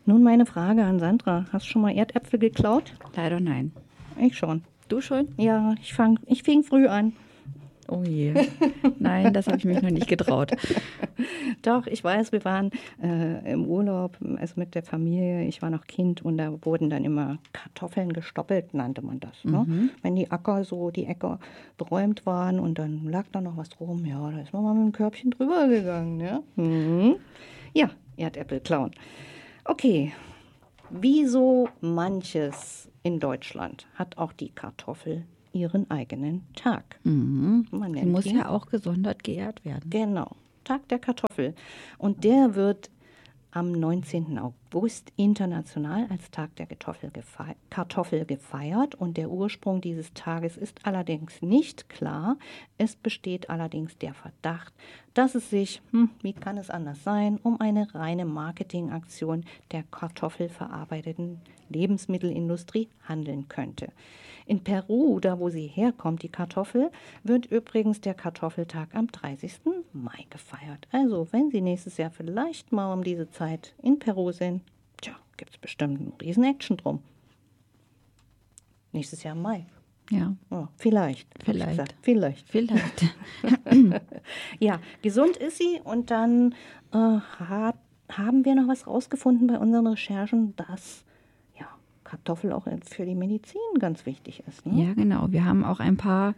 Nun meine Frage an Sandra. Hast du schon mal Erdäpfel geklaut? Leider nein. Ich schon. Du schon? Ja, ich fing früh an. Oh je. Nein, das habe ich mich noch nicht getraut. Doch, ich weiß, wir waren im Urlaub, also mit der Familie. Ich war noch Kind und da wurden dann immer Kartoffeln gestoppelt, nannte man das. Ne? Wenn die Äcker beräumt waren und dann lag da noch was rum, ja, da ist man mal mit dem Körbchen drüber gegangen. Ja, ja, Erdäpfel klauen. Okay, wie so manches in Deutschland hat auch die Kartoffel ihren eigenen Tag. Sie nennt muss ihn- ja auch gesondert geehrt werden. Genau, Tag der Kartoffel. Und der wird am 19. August international als Tag der Kartoffel gefeiert. Und der Ursprung dieses Tages ist allerdings nicht klar. Es besteht allerdings der Verdacht, dass es sich, wie kann es anders sein, um eine reine Marketingaktion der kartoffelverarbeitenden Lebensmittelindustrie handeln könnte. In Peru, da wo sie herkommt, die Kartoffel, wird übrigens der Kartoffeltag am 30. Mai gefeiert. Also, wenn Sie nächstes Jahr vielleicht mal um diese Zeit in Peru sind, gibt es bestimmt einen riesen Action drum. Nächstes Jahr im Mai. Ja, Ja, vielleicht. hab ich Vielleicht. gesagt. Vielleicht. vielleicht. Ja, gesund ist sie und dann haben wir noch was rausgefunden bei unseren Recherchen, dass Kartoffel auch für die Medizin ganz wichtig ist. Ne? Ja, genau. Wir haben auch ein paar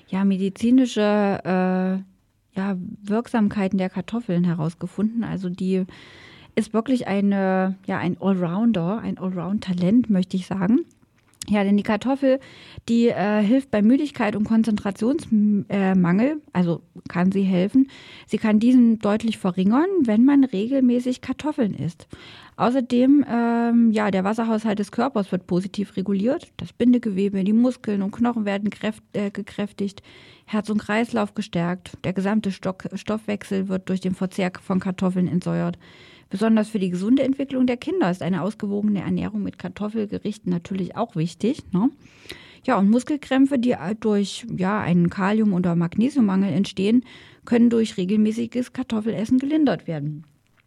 medizinische Wirksamkeiten der Kartoffeln herausgefunden. Also die ist wirklich ein Allrounder, ein Allround-Talent, möchte ich sagen. Ja, denn die Kartoffel, die hilft bei Müdigkeit und Konzentrationsmangel, also kann sie helfen. Sie kann diesen deutlich verringern, wenn man regelmäßig Kartoffeln isst. Außerdem, der Wasserhaushalt des Körpers wird positiv reguliert. Das Bindegewebe, die Muskeln und Knochen werden gekräftigt, Herz und Kreislauf gestärkt. Der gesamte Stoffwechsel wird durch den Verzehr von Kartoffeln entsäuert. Besonders für die gesunde Entwicklung der Kinder ist eine ausgewogene Ernährung mit Kartoffelgerichten natürlich auch wichtig. Ne? Ja, und Muskelkrämpfe, die durch einen Kalium- oder Magnesiummangel entstehen, können durch regelmäßiges Kartoffelessen gelindert werden.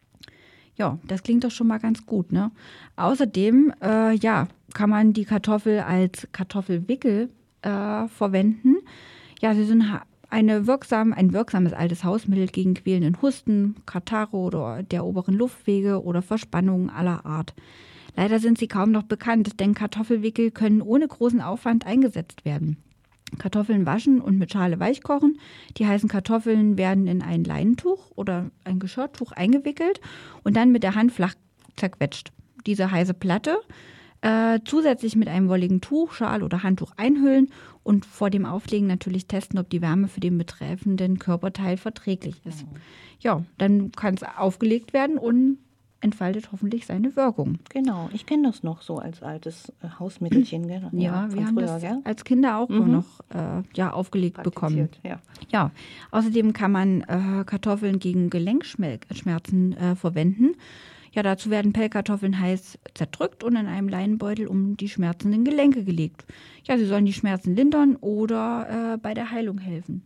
Ja, das klingt doch schon mal ganz gut, ne? Außerdem, kann man die Kartoffel als Kartoffelwickel verwenden. Ja, sie sind ein wirksames altes Hausmittel gegen quälenden Husten, Katarrh oder der oberen Luftwege oder Verspannungen aller Art. Leider sind sie kaum noch bekannt, denn Kartoffelwickel können ohne großen Aufwand eingesetzt werden. Kartoffeln waschen und mit Schale weich kochen. Die heißen Kartoffeln werden in ein Leinentuch oder ein Geschirrtuch eingewickelt und dann mit der Hand flach zerquetscht. Diese heiße Platte zusätzlich mit einem wolligen Tuch, Schal oder Handtuch einhüllen und vor dem Auflegen natürlich testen, ob die Wärme für den betreffenden Körperteil verträglich ist. Ja, dann kann es aufgelegt werden und entfaltet hoffentlich seine Wirkung. Genau, ich kenne das noch so als altes Hausmittelchen. Gell? Ja, wir haben früher, das gell? als Kinder auch noch aufgelegt bekommen. Ja. Ja, außerdem kann man Kartoffeln gegen Gelenkschmerzen verwenden. Ja, dazu werden Pellkartoffeln heiß zerdrückt und in einem Leinenbeutel um die schmerzenden Gelenke gelegt. Ja, sie sollen die Schmerzen lindern oder bei der Heilung helfen.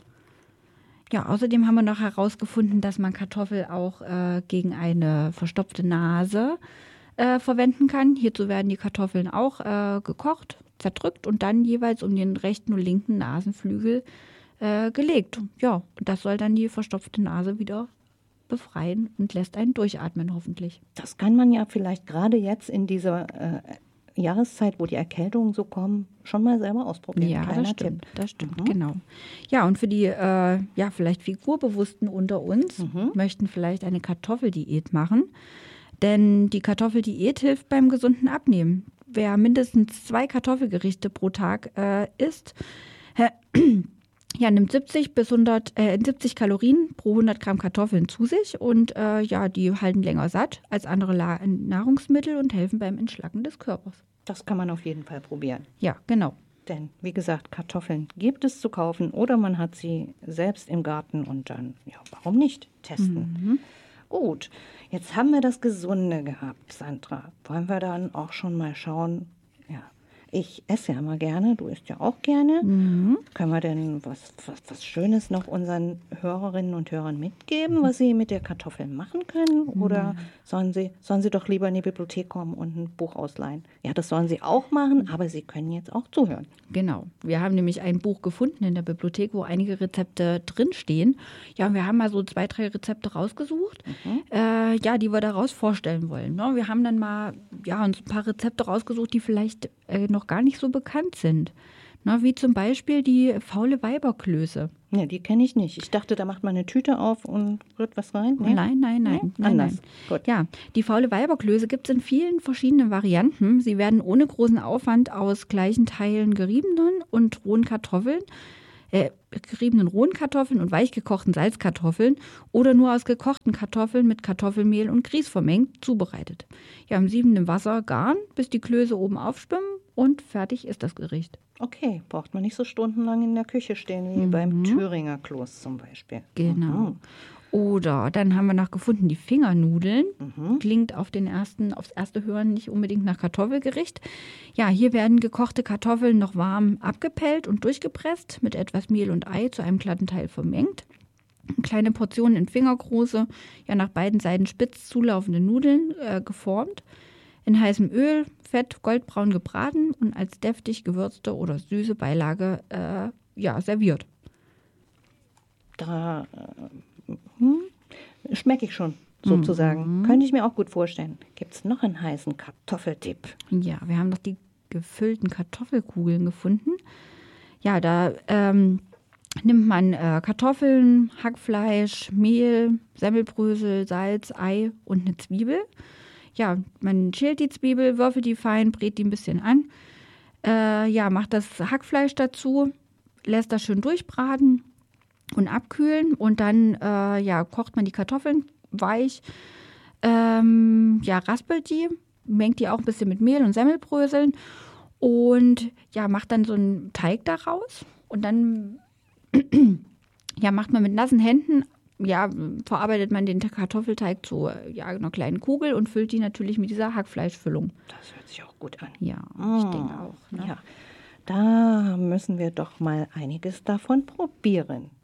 Ja, außerdem haben wir noch herausgefunden, dass man Kartoffel auch gegen eine verstopfte Nase verwenden kann. Hierzu werden die Kartoffeln auch gekocht, zerdrückt und dann jeweils um den rechten und linken Nasenflügel gelegt. Ja, und das soll dann die verstopfte Nase wieder befreien und lässt einen durchatmen hoffentlich. Das kann man ja vielleicht gerade jetzt in dieser Jahreszeit, wo die Erkältungen so kommen, schon mal selber ausprobieren. Ja, Kleiner das stimmt, genau. Ja, und für die vielleicht Figurbewussten unter uns möchten vielleicht eine Kartoffeldiät machen, denn die Kartoffeldiät hilft beim gesunden Abnehmen. Wer mindestens 2 Kartoffelgerichte pro Tag isst, nimmt 70 Kalorien pro 100 Gramm Kartoffeln zu sich und die halten länger satt als andere Nahrungsmittel und helfen beim Entschlacken des Körpers. Das kann man auf jeden Fall probieren. Ja, genau. Denn, wie gesagt, Kartoffeln gibt es zu kaufen oder man hat sie selbst im Garten und dann, warum nicht, testen. Gut, jetzt haben wir das Gesunde gehabt, Sandra. Wollen wir dann auch schon mal schauen, Ich esse ja immer gerne, du isst ja auch gerne. Können wir denn was Schönes noch unseren Hörerinnen und Hörern mitgeben, was sie mit der Kartoffel machen können? Oder sollen sie doch lieber in die Bibliothek kommen und ein Buch ausleihen? Ja, das sollen sie auch machen, aber sie können jetzt auch zuhören. Genau. Wir haben nämlich ein Buch gefunden in der Bibliothek, wo einige Rezepte drinstehen. Ja, und wir haben mal so 2, 3 Rezepte rausgesucht, die wir daraus vorstellen wollen. Ne? Wir haben dann mal uns ein paar Rezepte rausgesucht, die vielleicht noch gar nicht so bekannt sind. Na, wie zum Beispiel die faule Weiberklöße. Ja, die kenne ich nicht. Ich dachte, da macht man eine Tüte auf und rührt was rein. Nee? Nein. Anders. Gut. Ja, die faule Weiberklöße gibt es in vielen verschiedenen Varianten. Sie werden ohne großen Aufwand aus gleichen Teilen geriebenen rohen Kartoffeln und weichgekochten Salzkartoffeln oder nur aus gekochten Kartoffeln mit Kartoffelmehl und Grieß vermengt zubereitet. Ja, im siedenden Wasser garen, bis die Klöße oben aufschwimmen und fertig ist das Gericht. Okay, braucht man nicht so stundenlang in der Küche stehen wie beim Thüringer Kloß zum Beispiel. Genau. Oder dann haben wir noch gefunden die Fingernudeln. Klingt aufs erste Hören nicht unbedingt nach Kartoffelgericht. Ja, hier werden gekochte Kartoffeln noch warm abgepellt und durchgepresst, mit etwas Mehl und Ei zu einem glatten Teil vermengt. Kleine Portionen in Fingergroße, nach beiden Seiten spitz zulaufende Nudeln geformt. In heißem Öl, Fett, goldbraun gebraten und als deftig gewürzte oder süße Beilage serviert. Da schmecke ich schon, sozusagen. Könnte ich mir auch gut vorstellen. Gibt es noch einen heißen Kartoffeltipp? Ja, wir haben noch die gefüllten Kartoffelkugeln gefunden. Ja, da nimmt man Kartoffeln, Hackfleisch, Mehl, Semmelbrösel, Salz, Ei und eine Zwiebel. Ja, man schält die Zwiebel, würfelt die fein, brät die ein bisschen an. Macht das Hackfleisch dazu, lässt das schön durchbraten und abkühlen. Und dann kocht man die Kartoffeln weich, raspelt die, mengt die auch ein bisschen mit Mehl und Semmelbröseln und macht dann so einen Teig daraus. Und dann macht man mit nassen Händen, verarbeitet man den Kartoffelteig zu einer kleinen Kugel und füllt die natürlich mit dieser Hackfleischfüllung. Das hört sich auch gut an. Ja, ich denke auch. Ne? Ja, da müssen wir doch mal einiges davon probieren.